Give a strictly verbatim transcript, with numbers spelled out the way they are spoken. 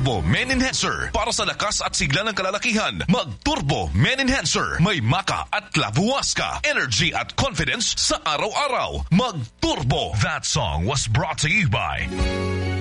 Turbo Men Enhancer. Para sa lakas at sigla ng kalalakihan, mag-Turbo Men Enhancer. May maka at labuwas ka. Energy at confidence sa araw-araw. Mag-Turbo. That song was brought to you by